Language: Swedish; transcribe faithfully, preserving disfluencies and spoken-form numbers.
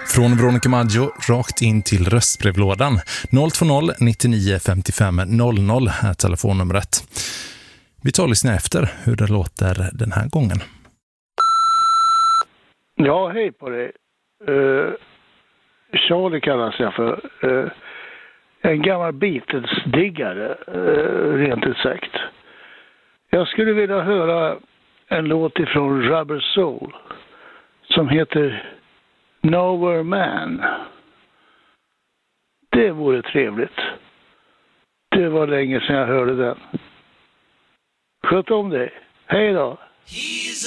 Från Veronica Maggio rakt in till röstbrevlådan. noll två noll nittionio femtiofem noll noll är telefonnumret. Vi tar och lyssnar efter hur det låter den här gången. Ja, hej på dig. Uh, Charlie kallas jag för. Uh, en gammal Beatles-diggare, uh, rent ut sagt. Jag skulle vilja höra en låt ifrån Rubber Soul som heter Nowhere Man. Det vore trevligt. Det var länge sedan jag hörde den. Sköt om dig. Hej då.